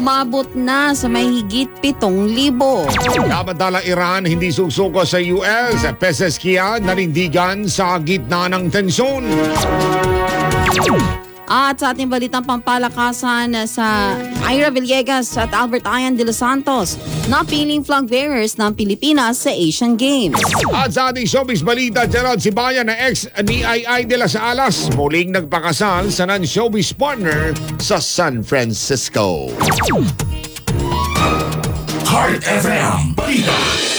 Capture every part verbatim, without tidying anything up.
Umabot na sa may higit pitong libo. Samantala Iran hindi susuko sa U S. Peseskiya nanindigan sa gitna ng tensyon. At sa ating balitang pampalakasan sa Ira Villegas at Albert Ayan de los Santos, napiling flag bearers ng Pilipinas sa Asian Games. At sa ating showbiz balita, Gerald Sibayan na ex ni Ai Ai de las Alas muling nagpakasal sa non-showbiz partner sa San Francisco. Heart F M Balita.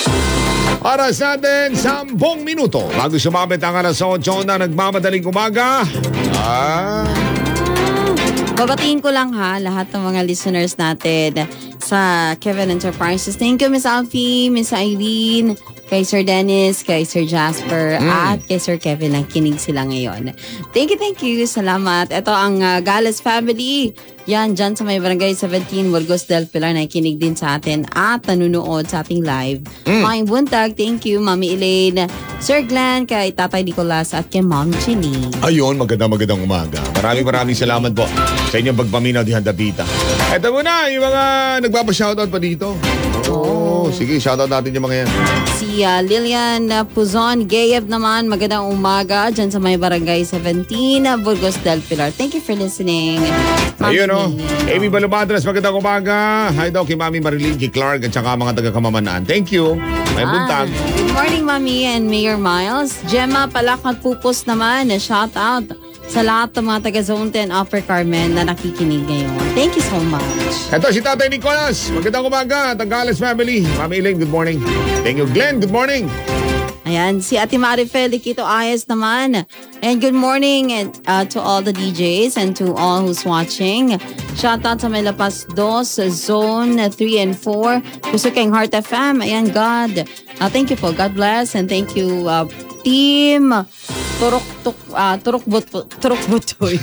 Para sa atin, sampung minuto bago sumabit ang alas otso na nagmamadaling umaga. Ah... Babatiin ko lang ha, lahat ng mga listeners natin sa Kevin Enterprises. Thank you, Miss Alfie, Miss Irene, kay Sir Dennis, kay Sir Jasper, mm. at kay Sir Kevin. Nakikinig sila ngayon. Thank you, thank you. Salamat. Ito ang uh, Gales family. Yan, dyan sa may Barangay seventeen, Burgos del Pilar, nakikinig din sa atin at nanunood sa ating live. Mm. Maing buntag, thank you, Mami Elaine, Sir Glenn, kay Tatay Nicolas, at kay Ma'am Chini. Ayun, magandang magandang umaga. Maraming maraming salamat po sa inyong pagpaminaw di Handapita. Eto muna, yung mga nagpapa-shoutout pa dito. Oo, oh, sige, shoutout natin yung mga yan. Si uh, Lilian uh, Puzon Gayev naman, magandang umaga dyan sa may Barangay seventeen, uh, Burgos del Pilar. Thank you for listening. Ayun o, Amy Balumadras, magandang umaga. Hi daw kay Mami Marilyn, kay Clark, at saka mga taga-kamamanaan. Thank you. May buntag. Ah, good morning, Mami and Mayor Miles. Gemma Palakat Pupos naman, shout out sa lahat ng mga taga-Zone ten Upper Carmen na nakikinig ngayon. Thank you so much. Ito si Tatay Nicolas. Magandang umaga. Tagales family. Mami Elaine, good morning. Thank you, Glenn. Good morning. Ayan, si Ate Marifel Likito Ayes naman. And good morning and, uh, to all the D Js and to all who's watching. Shout out sa may Lapas two, Zone three and four. Gusto kayong Heart F M. Ayan, God. Uh, thank you po. God bless. And thank you, uh, team Turok tuk uh, turok but turok butoy.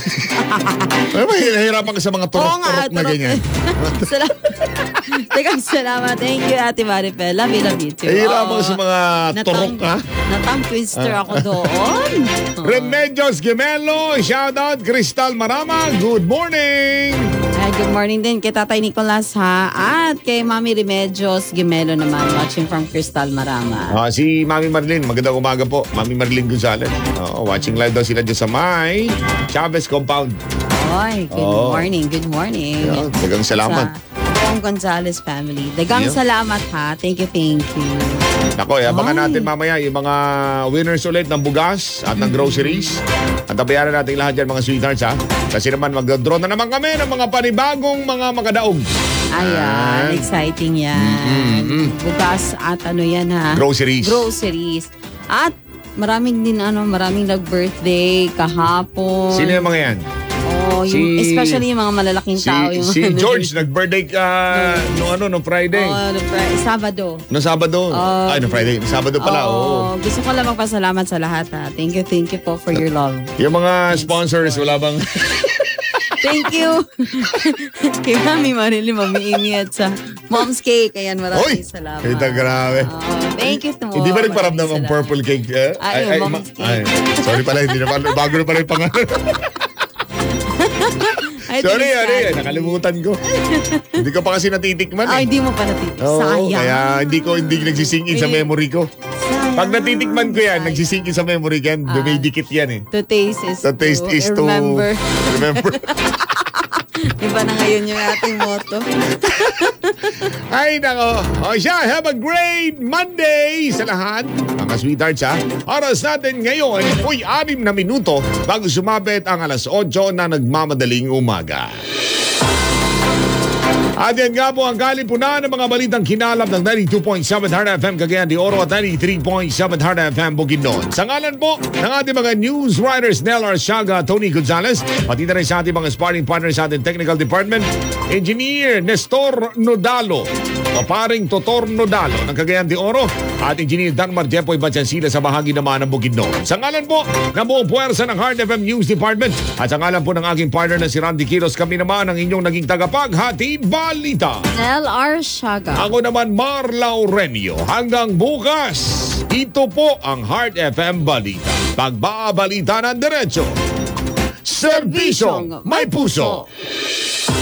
Ay, mahihirapan ka sa mga turok-turok na ganyan. Salamat. Teka, salamat. Thank you, Ate Maripel. Love you, love you too. Mahihirapan ka sa mga turok, ha? Natang twister ako doon. Remedios Gemelo, shout out Crystal Marama. Good morning. Ay, good morning din kay Tatay Nicolas ha. At kay Mami Remedios Gemelo naman, watching from Crystal Marama. Ah, si Mami Marilyn, magandang umaga po. Mami Marilyn Gonzalez. Oh, watching live daw sila dyan sa may Chavez Compound. Oy, good oh. morning, good morning. Yeah, dagang salamat. Sa Gonzalez family. Dagang yeah. salamat ha. Thank you, thank you. Nako, eh, abangan natin mamaya yung mga winners ulit ng bugas at ng groceries. At tabayaran natin lahat dyan mga sweethearts ha. Kasi naman mag-draw na naman kami ng mga panibagong mga magadaog. Ayan, exciting yan. Mm-hmm. Bugas at ano yan ha. Groceries. Groceries. At maraming din ano, maraming nag-birthday kahapon. Sino yung mga yan? Oh, yung, si, especially yung mga malalaking si, tao. Yung si George, nag-birthday ka no, ano, no Friday. Oh, no Friday. Sabado. No Sabado? Uh, Ay, no Friday. Sabado pala, oh, oh. Gusto ko lang magpasalamat sa lahat ha. Thank you, thank you po for your love. Yung mga Thanks sponsors, for... wala bang... Thank you. Kay Mami Marilyn, Mami Amy at sa Mom's Cake. Ayan, maraming Oy, salamat. Ito, grabe. Oh, thank you to mo. Hindi ba nagparamdam ang purple cake? Eh? Ay, ay, ay, Mom's Cake. Ay, sorry pala, hindi naman. Bago na pala yung pangalan. Ay, sorry, sorry. Nakalimutan ko. Hindi ko pa kasi natitikman eh. Ay, hindi mo pa natitikman. Oo, sayang. Kaya hindi ko hindi nagsising in sa memory ko. Sayang. Pag natitikman ko yan, nagsising in sa memory ko yan. Dumidikit yan eh. To taste is to, taste to is to remember. remember. Iba na ngayon yung ating motto. Ay, nako. O siya, have a great Monday sa lahat. Mga sweethearts ha. Oras natin ngayon, uy, anim na minuto bago sumabit ang alas otso na nagmamadaling umaga. At yan nga po ang kalipunan ng mga balitang kinalap ng ninety-two point seven Heart F M Cagayan de Oro at ninety-three point seven Heart F M Bukidnon. Sa ngalan po ng ating mga news writers Nel Arsiaga, Tony Gonzalez, pati na rin sa ating mga sparring partners sa ating technical department, Engineer Nestor Nodalo, Paparing Totor Nodalo ng Cagayan de Oro, at Engineer Danmar Jepoy Batsansila sa bahagi naman ng Bukidnon. Sa ngalan po ng buong puwersa ng Heart F M News Department at sa ngalan po ng aking partner na si Randy Quiros, kami naman ang inyong naging tagapaghatid balita. Nel Arsiaga. Ako naman Mar Laurenio. Hanggang bukas, ito po ang Heart F M Balita. Pagbabalita ng diretso, serbisyong may puso.